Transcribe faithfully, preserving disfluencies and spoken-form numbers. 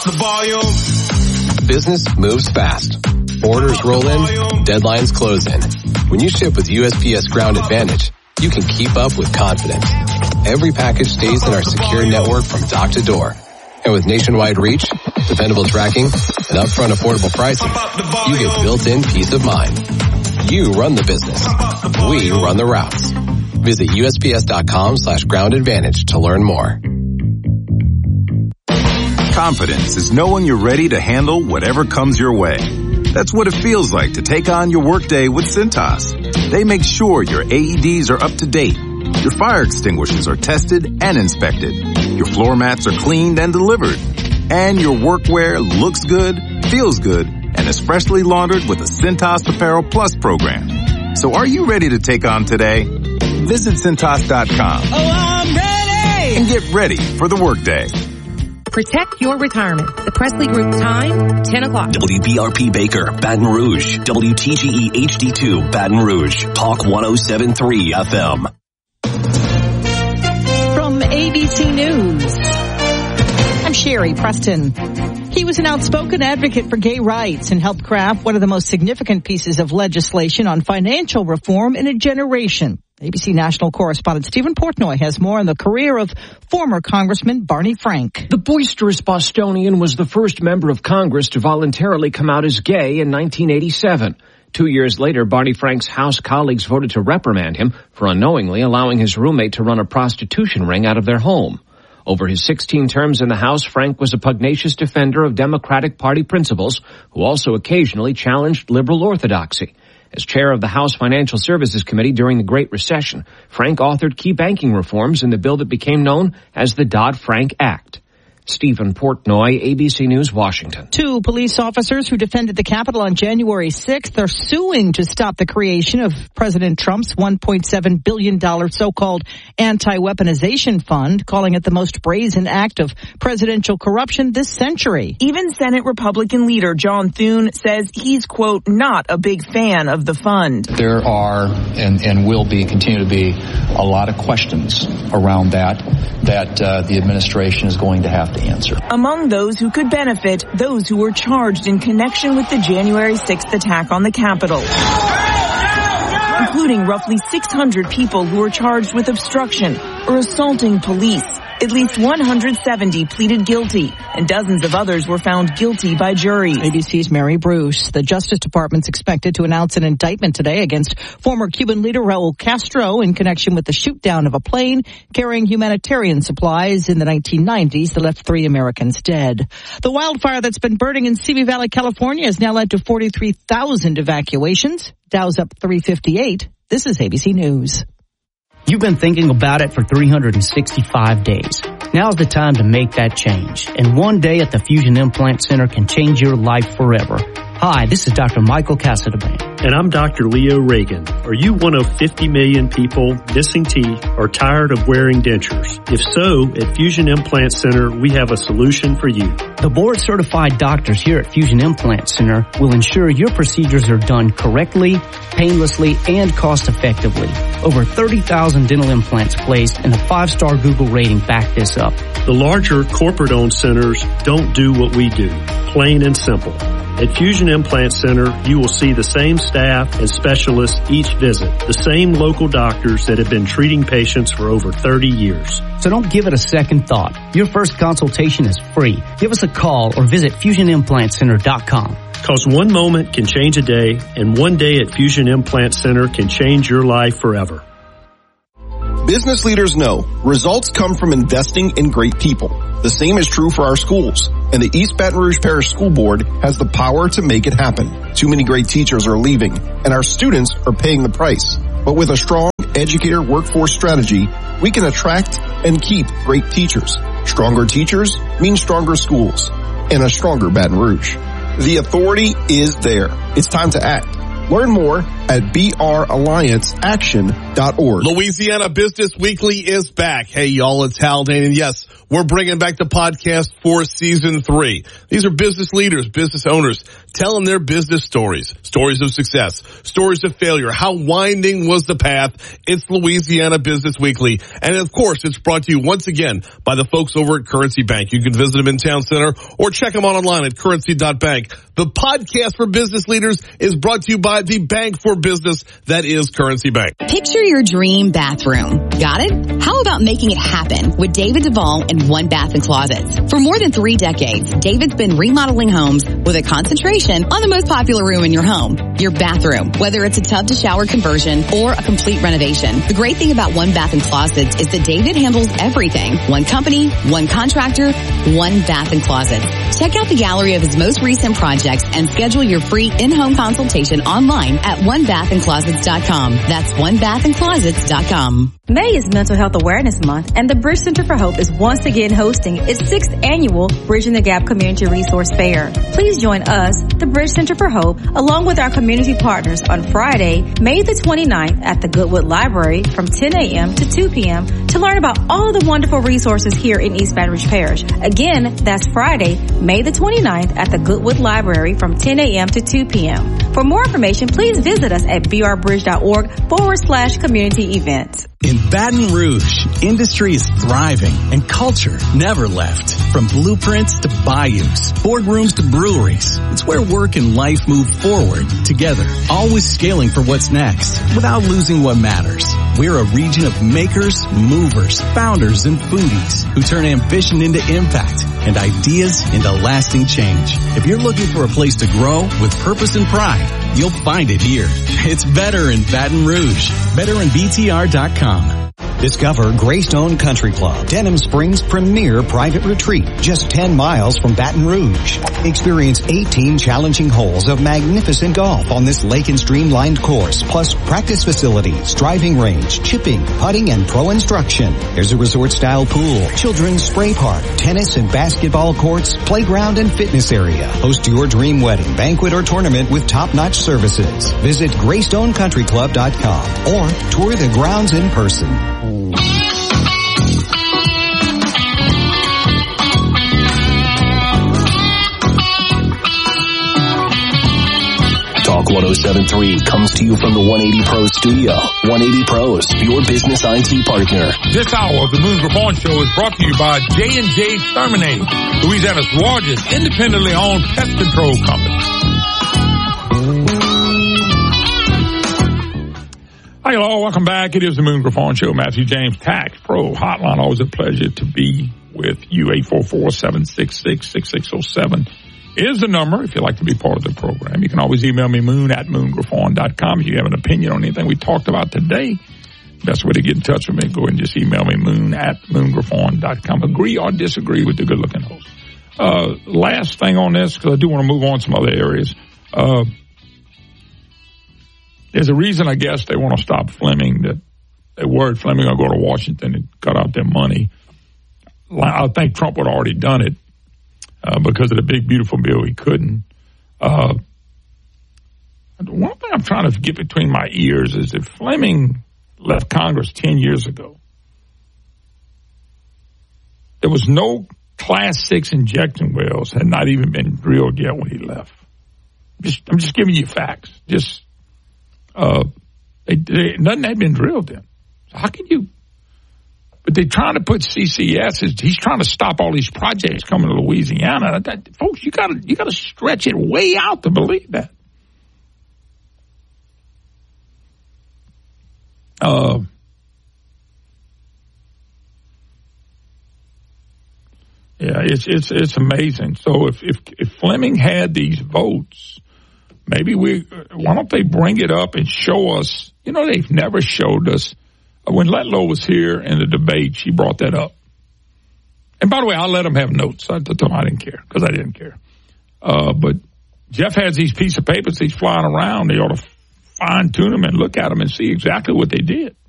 The volume. Business moves fast. Orders roll in, deadlines close in. When you ship with U S P S Ground Advantage, you can keep up with confidence. Every package stays in our secure network from dock to door. And with nationwide reach, dependable tracking, and upfront affordable pricing, you get built-in peace of mind. You run the business. We run the routes. Visit USPS.com slash ground advantage to learn more. Confidence is knowing you're ready to handle whatever comes your way. That's what it feels like to take on your workday with Cintas. They make sure your A E Ds are up to date, your fire extinguishers are tested and inspected, your floor mats are cleaned and delivered, and your workwear looks good, feels good, and is freshly laundered with a Cintas Apparel Plus program. So are you ready to take on today? Visit Cintas dot com. Oh, I'm ready! And get ready for the workday. Protect your retirement. The Presley Group time, ten o'clock. W B R P Baker, Baton Rouge. W T G E H D two, Baton Rouge. Talk one oh seven point three F M. From A B C News, I'm Sherry Preston. He was an outspoken advocate for gay rights and helped craft one of the most significant pieces of legislation on financial reform in a generation. A B C national correspondent Stephen Portnoy has more on the career of former Congressman Barney Frank. The boisterous Bostonian was the first member of Congress to voluntarily come out as gay in nineteen eighty-seven. Two years later, Barney Frank's House colleagues voted to reprimand him for unknowingly allowing his roommate to run a prostitution ring out of their home. Over his sixteen terms in the House, Frank was a pugnacious defender of Democratic Party principles who also occasionally challenged liberal orthodoxy. As chair of the House Financial Services Committee during the Great Recession, Frank authored key banking reforms in the bill that became known as the Dodd-Frank Act. Stephen Portnoy, A B C News, Washington. Two police officers who defended the Capitol on January sixth are suing to stop the creation of President Trump's one point seven billion dollars so-called anti-weaponization fund, calling it the most brazen act of presidential corruption this century. Even Senate Republican leader John Thune says he's, quote, not a big fan of the fund. There are and, and will be, continue to be, a lot of questions around that, that uh, the administration is going to have to answer. Among those who could benefit, those who were charged in connection with the January sixth attack on the Capitol, including roughly six hundred people who were charged with obstruction or assaulting police. At least one hundred seventy pleaded guilty, and dozens of others were found guilty by juries. A B C's Mary Bruce. The Justice Department's expected to announce an indictment today against former Cuban leader Raul Castro in connection with the shoot-down of a plane carrying humanitarian supplies in the nineteen nineties that left three Americans dead. The wildfire that's been burning in Simi Valley, California has now led to forty-three thousand evacuations. Dow's up three fifty-eight. This is A B C News. You've been thinking about it for three hundred sixty-five days. Now's the time to make that change. And one day at the Fusion Implant Center can change your life forever. Hi, this is Doctor Michael Casadabane. And I'm Doctor Leo Reagan. Are you one of fifty million people missing teeth or tired of wearing dentures? If so, at Fusion Implant Center, we have a solution for you. The board-certified doctors here at Fusion Implant Center will ensure your procedures are done correctly, painlessly, and cost-effectively. Over thirty thousand dental implants placed, and a five-star Google rating back this up. The larger corporate-owned centers don't do what we do, plain and simple. At Fusion Implant Center, you will see the same staff and specialists each visit, the same local doctors that have been treating patients for over thirty years. So don't give it a second thought. Your first consultation is free. Give us a call or visit fusion implant center dot com. Because one moment can change a day, and one day at Fusion Implant Center can change your life forever. Business leaders know results come from investing in great people. The same is true for our schools, and the East Baton Rouge Parish School Board has the power to make it happen. Too many great teachers are leaving, and our students are paying the price. But with a strong educator workforce strategy, we can attract and keep great teachers. Stronger teachers mean stronger schools, and a stronger Baton Rouge. The authority is there. It's time to act. Learn more at b r alliance action dot org. Louisiana Business Weekly is back. Hey, y'all, it's Haldane, and yes, we're bringing back the podcast for season three. These are business leaders, business owners, telling their business stories, stories of success, stories of failure. How winding was the path? It's Louisiana Business Weekly. And of course, it's brought to you once again by the folks over at Currency Bank. You can visit them in Town Center or check them out online at currency dot bank. The podcast for business leaders is brought to you by the bank for business that is Currency Bank. Picture your dream bathroom. Got it? How about making it happen with David Duvall and One Bath and Closets? For more than three decades, David's been remodeling homes with a concentration on the most popular room in your home, your bathroom, whether it's a tub to shower conversion or a complete renovation. The great thing about One Bath and Closets is that David handles everything. One company, one contractor, One Bath and Closets. Check out the gallery of his most recent projects and schedule your free in-home consultation online at one bath and closets dot com. That's one bath and closets dot com. May is Mental Health Awareness Month, and the Bridge Center for Hope is once again hosting its sixth annual Bridging the Gap Community Resource Fair. Please join us, the Bridge Center for Hope, along with our community partners on Friday, May the twenty-ninth at the Goodwood Library from ten a.m. to two p.m. to learn about all the wonderful resources here in East Baton Rouge Parish. Again, that's Friday, May the twenty-ninth at the Goodwood Library from ten a.m. to two p.m. For more information, please visit us at b r bridge dot org forward slash community events. In Baton Rouge, industry is thriving and culture never left. From blueprints to bayous, boardrooms to breweries, it's where work and life move forward together, always scaling for what's next without losing what matters. We're a region of makers, movers, founders, and foodies who turn ambition into impact and ideas into lasting change. If you're looking for a place to grow with purpose and pride, you'll find it here. It's better in Baton Rouge. better in b t r dot com. Discover Greystone Country Club, Denham Springs' premier private retreat, just ten miles from Baton Rouge. Experience eighteen challenging holes of magnificent golf on this lake and streamlined course, plus practice facilities, driving range, chipping, putting, and pro instruction. There's a resort-style pool, children's spray park, tennis and basketball courts, playground and fitness area. Host your dream wedding, banquet, or tournament with top-notch services. Visit greystone country club dot com or tour the grounds in person. Talk one oh seven point three comes to you from the one eighty Pros studio. one eighty Pros, your business I T partner. This hour of the Moon Griffon Show is brought to you by J and J Exterminate, Louisiana's largest independently owned pest control company. Hi, hello, welcome back. It is the Moon Griffon Show. Matthew James, Tax Pro Hotline. Always a pleasure to be with you. eight four four, seven six six, six six zero seven is the number if you'd like to be part of the program. You can always email me, moon at moon griffon dot com. If you have an opinion on anything we talked about today, best way to get in touch with me, go ahead and just email me, moon at moon griffon dot com. Agree or disagree with the good-looking host. Uh, last thing on this, because I do want to move on to some other areas. Uh, There's a reason, I guess, they want to stop Fleming, that they worried Fleming will go to Washington and cut out their money. I think Trump would have already done it uh, because of the big, beautiful bill. He couldn't. Uh, one thing I'm trying to get between my ears is if Fleming left Congress ten years ago, there was no Class six injection wells had not even been drilled yet when he left. Just, I'm just giving you facts. Just... Uh, they, they, nothing had been drilled then. So how can you? But they're trying to put C C S. He's trying to stop all these projects coming to Louisiana. That, folks, you gotta you gotta stretch it way out to believe that. Uh, yeah, it's it's it's amazing. So if if if Fleming had these votes. Maybe we, why don't they bring it up and show us, you know, they've never showed us. When Letlow was here in the debate, she brought that up. And by the way, I'll let them have notes. I, I didn't care, because I didn't care. Uh, but Jeff has these pieces of papers he's flying around. They ought to fine-tune them and look at them and see exactly what they did.